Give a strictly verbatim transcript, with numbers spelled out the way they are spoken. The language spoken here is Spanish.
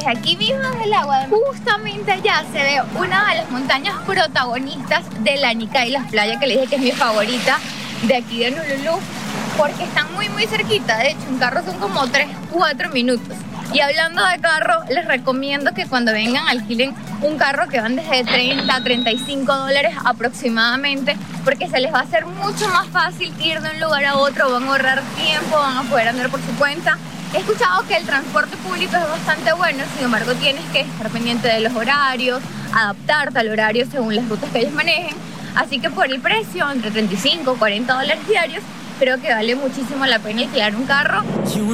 aquí mismo en el agua, justamente allá se ve una de las montañas protagonistas de la Nica y las playas, que le dije que es mi favorita de aquí de Honolulu, porque están muy muy cerquita. De hecho, en carro son como tres, cuatro minutos. Y hablando de carro, les recomiendo que cuando vengan alquilen un carro que van desde treinta a treinta y cinco dólares aproximadamente, porque se les va a hacer mucho más fácil ir de un lugar a otro, van a ahorrar tiempo, van a poder andar por su cuenta. He escuchado que el transporte público es bastante bueno, sin embargo tienes que estar pendiente de los horarios, adaptarte al horario según las rutas que ellos manejen. Así que por el precio, entre treinta y cinco y cuarenta dólares diarios, creo que vale muchísimo la pena alquilar un carro.